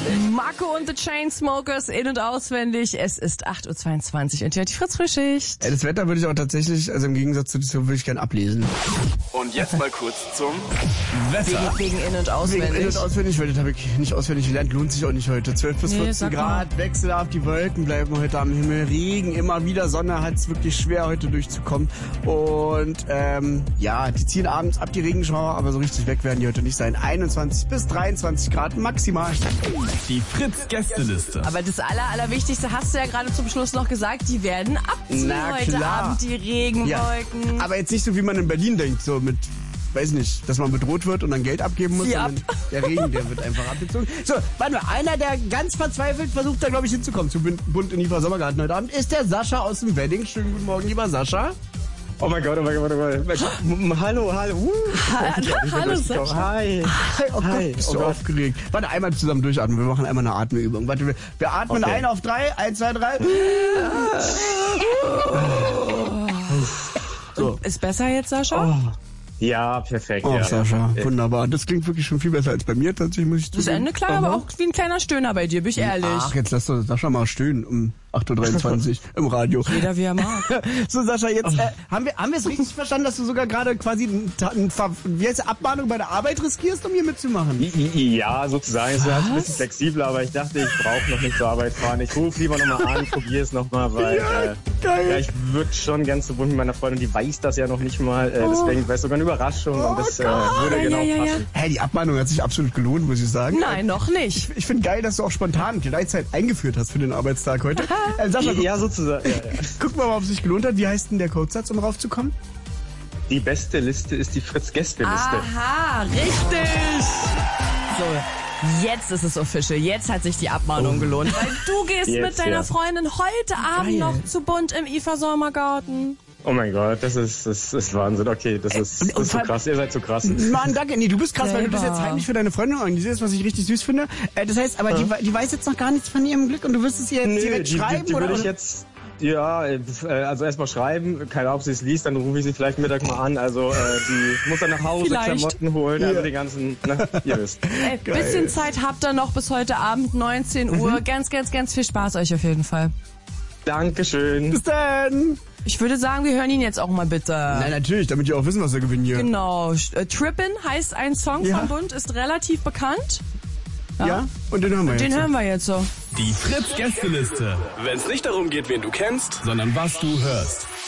Marco und the Chainsmokers in- und auswendig. Es ist 8.22 Uhr und hier hat die Fritz-Frühschicht. Das Wetter würde ich auch tatsächlich, also im Gegensatz zu dir, würde ich gerne ablesen. Und jetzt mal kurz zum Wetter. Wegen in- und auswendig. Wegen in- und auswendig, weil das habe ich nicht auswendig gelernt, lohnt sich auch nicht heute. 12 bis 14 Grad, wechselhaft, die Wolken bleiben heute am Himmel, Regen, immer wieder Sonne, hat es wirklich schwer heute durchzukommen. Und die ziehen abends ab, die Regenschauer, aber so richtig weg werden die heute nicht sein. 21 bis 23 Grad maximal. Die Fritz-Gästeliste. Aber das Allerwichtigste hast du ja gerade zum Schluss noch gesagt, die werden abziehen Na heute klar. Abend, die Regenwolken. Ja. Aber jetzt nicht so, wie man in Berlin denkt, so mit, weiß nicht, dass man bedroht wird und dann Geld abgeben muss. Ja. Sondern der Regen, der wird einfach abgezogen. So, warte mal, einer, der ganz verzweifelt versucht, da glaube ich hinzukommen, zu Bund in Liefer Sommergarten heute Abend, ist der Sascha aus dem Wedding. Schönen guten Morgen, lieber Sascha. Oh mein Gott. Hallo. Hallo Sascha. Hi. Oh Gott, bist du aufgeregt. Warte, einmal zusammen durchatmen. Wir machen einmal eine Atemübung. Warte, wir atmen ein auf 3. 1, 2, 3. So. Ist besser jetzt, Sascha? Ja, perfekt. Oh, ja. Sascha, wunderbar. Das klingt wirklich schon viel besser als bei mir, tatsächlich, muss ich Das zugeben. Ende klar, aber auch wie ein kleiner Stöhner bei dir, bin ich ehrlich. Ach, jetzt lass doch Sascha mal stöhnen um 8.23 Uhr im Radio. Jeder wie er mag. So, Sascha, jetzt haben wir es richtig verstanden, dass du sogar gerade quasi Abmahnung bei der Arbeit riskierst, um hier mitzumachen? Ja, sozusagen. Es ist halt ein bisschen flexibler, aber ich dachte, ich brauche noch nicht zur Arbeit fahren. Ich rufe lieber nochmal an, probiere es nochmal, weil geil. ich würde schon ganz so bunt mit meiner Freundin, die weiß das ja noch nicht mal. Deswegen wäre es sogar eine Überraschung und das würde genau passen. Hey, die Abmahnung hat sich absolut gelohnt, muss ich sagen. Nein, noch nicht. Ich finde geil, dass du auch spontan Gleitzeit eingeführt hast für den Arbeitstag heute. Sascha, Ja, sozusagen. Ja. guck mal, ob es sich gelohnt hat. Wie heißt denn der Codesatz, um raufzukommen? Die beste Liste ist die Fritz-Gästeliste. Aha, richtig. So, jetzt ist es official. Jetzt hat sich die Abmahnung gelohnt. Weil du gehst Jetzt, mit deiner Freundin heute Abend noch zu Bunt im IFA Sommergarten. Oh mein Gott, das ist Wahnsinn. Okay, das ist so krass. Ihr seid so krass. Mann, danke. Nee, du bist krass, weil du das Selber. jetzt heimlich für deine Freundin organisierst, was ich richtig süß finde. Das heißt, aber die weiß jetzt noch gar nichts von ihrem Glück und du wirst es ihr jetzt direkt schreiben, die oder? würde ich jetzt, ja, also erstmal schreiben. Keine Ahnung, ob sie es liest, dann rufe ich sie vielleicht Mittag mal an. Also die muss dann nach Hause Vielleicht. Klamotten holen, also die ganzen, ihr wisst. Bisschen Zeit habt ihr noch bis heute Abend, 19 Uhr. Ganz viel Spaß euch auf jeden Fall. Dankeschön. Bis dann. Ich würde sagen, wir hören ihn jetzt auch mal bitte. Nein, natürlich, damit ihr auch wissen, was wir gewinnen hier. Genau. Trippin' heißt ein Song Ja. von Bunt, ist relativ bekannt. Ja? Und den hören wir jetzt. Den hören wir jetzt so. Die Fritz-Gästeliste. Wenn es nicht darum geht, wen du kennst, sondern was du hörst.